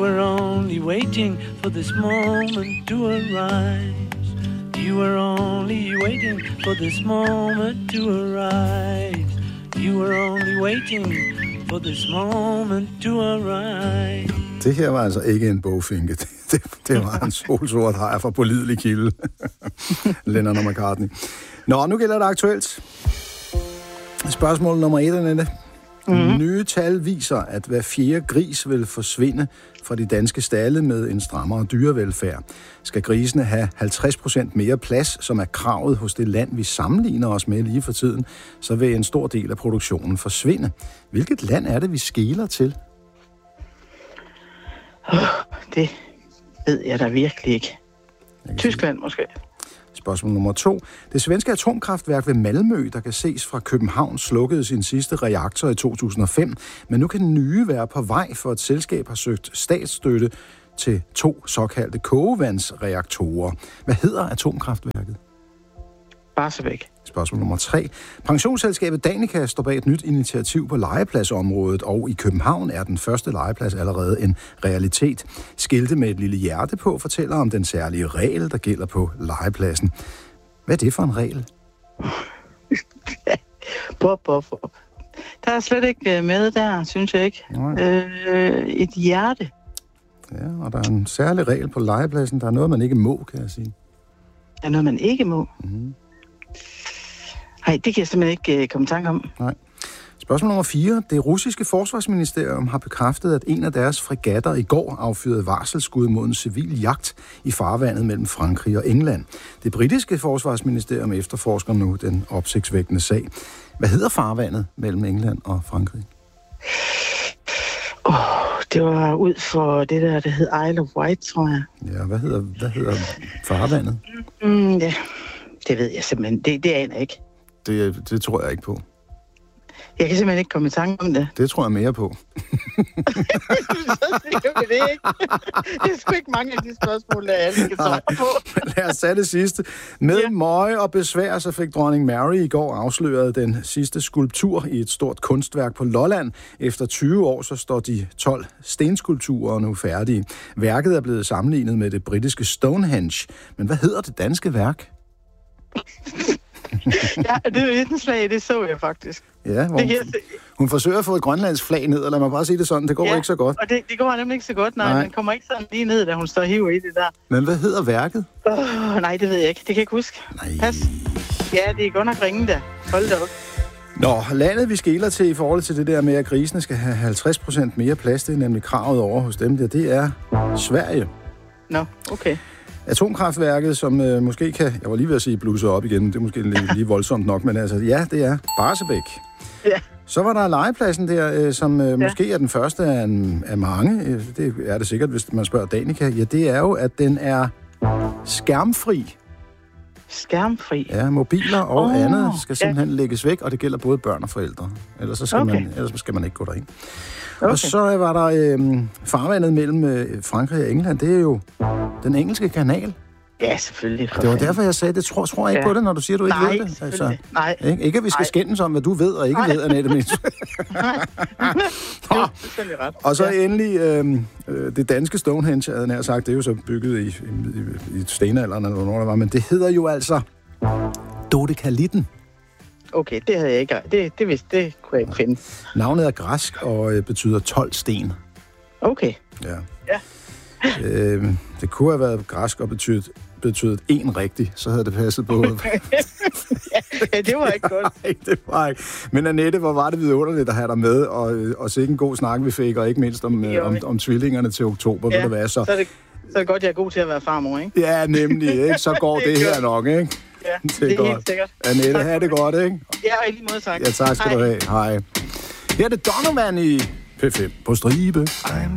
were only waiting for this moment to arise. You were only waiting for this moment to arise. You were only waiting for this moment to arise. Det her var altså ikke en bogfinke. Det var en solsort hajer fra pålidelig kilde. Lennon og McCartney. Nå, nu gælder det aktuelt. Spørgsmål nummer 1, Annette. Nye tal viser, at hver 4. gris vil forsvinde fra de danske stalde med en strammere dyrevelfærd. Skal grisene have 50% mere plads, som er kravet hos det land, vi sammenligner os med lige for tiden, så vil en stor del af produktionen forsvinde. Hvilket land er det, vi skeler til? Det ved jeg da virkelig ikke. Tyskland måske. Spørgsmål nummer 2. Det svenske atomkraftværk ved Malmø, der kan ses fra København, slukkede sin sidste reaktor i 2005, men nu kan den nye være på vej, for et selskab har søgt statsstøtte til 2 såkaldte kogevandsreaktorer. Hvad hedder atomkraftværket? Barsebäck. Spørgsmål nummer 3. Pensionsselskabet Danica står bag et nyt initiativ på legepladsområdet, og i København er den første legeplads allerede en realitet. Skilte med et lille hjerte på fortæller om den særlige regel, der gælder på legepladsen. Hvad er det for en regel? Der er slet ikke med der, synes jeg ikke. Et hjerte. Ja, og der er en særlig regel på legepladsen. Der er noget, man ikke må, kan jeg sige. Der er noget, man ikke må? Nej, det kan jeg simpelthen ikke komme i tanke om. Nej. Spørgsmål nummer 4. Det russiske forsvarsministerium har bekræftet, at en af deres fregatter i går affyrede varselsskud mod en civil jagt i farvandet mellem Frankrig og England. Det britiske forsvarsministerium efterforsker nu den opsigtsvækkende sag. Hvad hedder farvandet mellem England og Frankrig? Det var ud for det der hed Isle of Wight, tror jeg. Ja, hvad hedder farvandet? Ja, det ved jeg simpelthen. Det aner jeg ikke. Det tror jeg ikke på. Jeg kan simpelthen ikke komme i tanke om det. Det tror jeg mere på. Det er sgu ikke mange af de spørgsmål, der alle kan svare på. Lad os tage det sidste. Med møje og besvær, så fik dronning Mary i går afsløret den sidste skulptur i et stort kunstværk på Lolland. Efter 20 år, så står de 12 stenskulpturer nu færdige. Værket er blevet sammenlignet med det britiske Stonehenge. Men hvad hedder det danske værk? Ja, det er et slag, det så jeg faktisk. Ja, hun forsøger at få et grønlandsk flag ned, og lad mig bare sige det sådan, det går ikke så godt. Og det går nemlig ikke så godt, nej. Den kommer ikke sådan lige ned, da hun står og hiver i det der. Men hvad hedder værket? Nej, det ved jeg ikke. Det kan jeg ikke huske. Nej. Pas. Ja, det er godt nok ringe der. Hold da op. Nå, landet vi skeler til i forhold til det der med, at grisene skal have 50% mere plads, det er nemlig kravet over hos dem der, det er Sverige. Nå, okay. Atomkraftværket, som måske kan, jeg var lige ved at sige blusser op igen, det er måske lige voldsomt nok, men altså, ja, det er Barsebäck. Ja. Så var der legepladsen der, som måske er den første af mange, det er det sikkert, hvis man spørger Danica, ja, det er jo, at den er skærmfri. Skærmfri? Ja, mobiler og andet skal simpelthen lægges væk, og det gælder både børn og forældre. Ellers skal man ikke gå derind. Okay. Og så var der farvandet mellem Frankrig og England. Det er jo den engelske kanal. Ja, selvfølgelig. Det var derfor, jeg sagde, det tror jeg ikke på det, når du siger, du ikke ved det. Altså, nej. Ikke at vi skal skændes om, hvad du ved og ikke ved, Annette Mens. Nej. ret. Og så endelig det danske Stonehenge, havde jeg sagt, det er jo så bygget i stenalderen, eller hvornår der var, men det hedder jo altså Dodekalitten. Okay, det havde jeg ikke. Det kunne jeg ikke finde. Navnet er græsk og betyder 12 sten. Okay. Ja. Det kunne have været græsk og betydet en rigtig, så havde det passet på. Ja, det var ikke godt. Nej, det var ikke. Men Annette, hvor var det vidunderligt at have dig med, og sikke en god snak, vi fik, og ikke mindst om tvillingerne til oktober. Ja, vil det være, så er det godt, jeg er god til at være farmor, ikke? Ja, nemlig, ikke? Så går det her nok, ikke? Ja, det er helt sikkert. Annette, have det godt, ikke? Ja, og i lige måde tak. Ja, tak skal du have. Hej. Her er det Donovan i P5 på stribe.